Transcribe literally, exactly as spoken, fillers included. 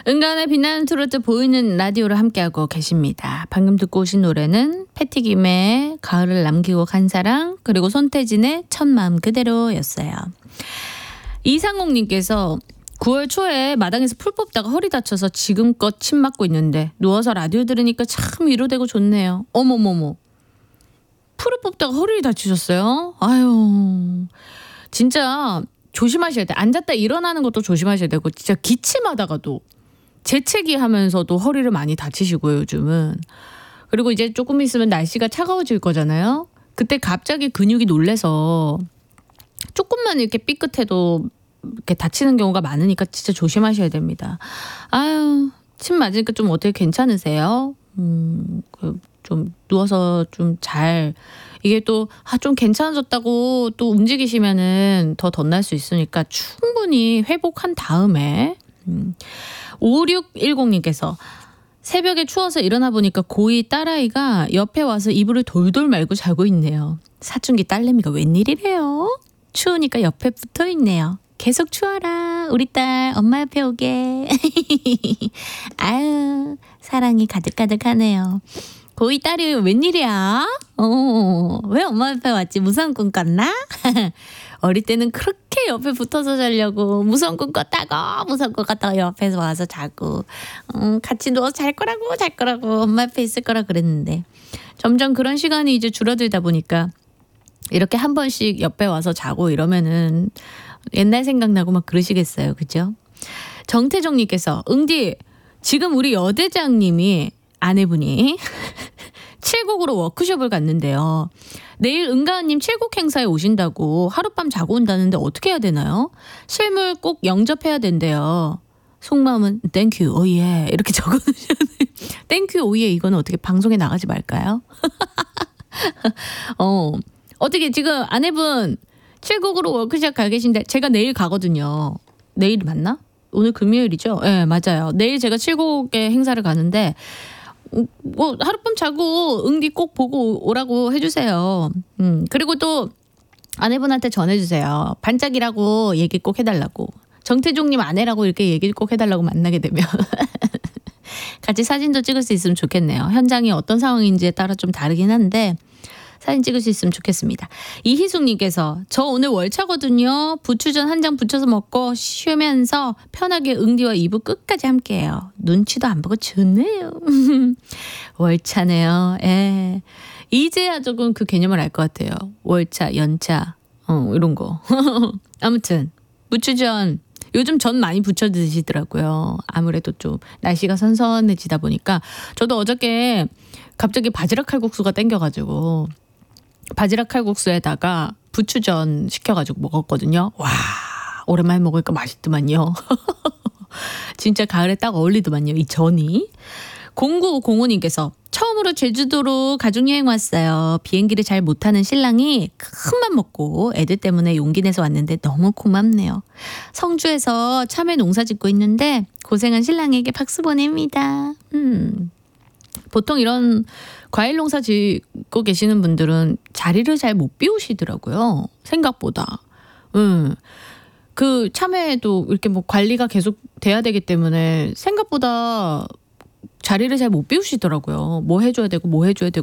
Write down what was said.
은간의 빛나는 트로트 보이는 라디오를 함께하고 계십니다. 방금 듣고 오신 노래는 패티김의 가을을 남기고 간 사랑, 그리고 손태진의 첫 마음 그대로였어요. 이상옥님께서 구월 초에 마당에서 풀 뽑다가 허리 다쳐서 지금껏 침 맞고 있는데 누워서 라디오 들으니까 참 위로되고 좋네요. 어머머머, 풀을 뽑다가 허리를 다치셨어요? 아유, 진짜 조심하셔야 돼. 앉았다 일어나는 것도 조심하셔야 되고, 진짜 기침하다가도 재채기 하면서도 허리를 많이 다치시고요, 요즘은. 그리고 이제 조금 있으면 날씨가 차가워질 거잖아요. 그때 갑자기 근육이 놀래서 조금만 이렇게 삐끗해도 이렇게 다치는 경우가 많으니까 진짜 조심하셔야 됩니다. 아유, 침 맞으니까 좀 어떻게 괜찮으세요? 음, 그 좀 누워서 좀 잘, 이게 또, 아, 좀 괜찮아졌다고 또 움직이시면은 더 덧날 수 있으니까 충분히 회복한 다음에. 음. 오육일공님께서 새벽에 추워서 일어나 보니까 고이 딸아이가 옆에 와서 이불을 돌돌 말고 자고 있네요. 사춘기 딸내미가 웬일이래요? 추우니까 옆에 붙어 있네요. 계속 추워라, 우리 딸 엄마 옆에 오게. 아유, 사랑이 가득가득하네요. 고이 딸이 웬일이야? 어, 왜 엄마 옆에 왔지? 무서운 꿈 꿨나? 어릴 때는 그렇게 옆에 붙어서 자려고 무서운 꿈 꿨다고 무서운 꿈 꿨다고 옆에서 와서 자고, 음, 같이 누워서 잘 거라고 잘 거라고 엄마 옆에 있을 거라 그랬는데, 점점 그런 시간이 이제 줄어들다 보니까 이렇게 한 번씩 옆에 와서 자고 이러면은 옛날 생각나고 막 그러시겠어요. 그죠? 정태정님께서 응디, 지금 우리 여대장님이 아내분이 칠곡으로 워크숍을 갔는데요. 내일 은가은님 칠곡 행사에 오신다고 하룻밤 자고 온다는데 어떻게 해야 되나요? 실물 꼭 영접해야 된대요. 속마음은 땡큐 오예 이렇게 적어주셨네요. 땡큐 오예, 이거는 어떻게 방송에 나가지 말까요? 어, 어떻게 지금 아내분 칠곡으로 워크숍 가 계신데 제가 내일 가거든요. 내일 맞나? 오늘 금요일이죠? 네, 맞아요. 내일 제가 칠곡에 행사를 가는데 뭐 하룻밤 자고 응디 꼭 보고 오라고 해주세요. 음, 그리고 또 아내분한테 전해주세요. 반짝이라고 얘기 꼭 해달라고. 정태종님 아내라고 이렇게 얘기 꼭 해달라고, 만나게 되면. 같이 사진도 찍을 수 있으면 좋겠네요. 현장이 어떤 상황인지에 따라 좀 다르긴 한데 사진 찍을 수 있으면 좋겠습니다. 이희숙님께서 저 오늘 월차거든요. 부추전 한 장 부쳐서 먹고 쉬면서 편하게 응디와 이 부 끝까지 함께해요. 눈치도 안 보고 좋네요. 월차네요. 예. 이제야 조금 그 개념을 알 것 같아요. 월차, 연차, 어, 이런 거. 아무튼 부추전 요즘 전 많이 부쳐 드시더라고요. 아무래도 좀 날씨가 선선해지다 보니까. 저도 어저께 갑자기 바지락 칼국수가 땡겨가지고 바지락 칼국수에다가 부추전 시켜가지고 먹었거든요. 와, 오랜만에 먹으니까 맛있더만요. 진짜 가을에 딱 어울리더만요, 이 전이. 공구공오님께서 처음으로 제주도로 가족여행 왔어요. 비행기를 잘 못타는 신랑이 큰맘 먹고 애들 때문에 용기 내서 왔는데 너무 고맙네요. 성주에서 참외 농사 짓고 있는데 고생한 신랑에게 박수 보냅니다. 음. 보통 이런 과일 농사 짓고 계시는 분들은 자리를 잘 못 비우시더라고요. 생각보다. 음. 그 참외도 이렇게 뭐 관리가 계속 돼야 되기 때문에 생각보다 자리를 잘 못 비우시더라고요. 뭐 해줘야 되고 뭐 해줘야 되고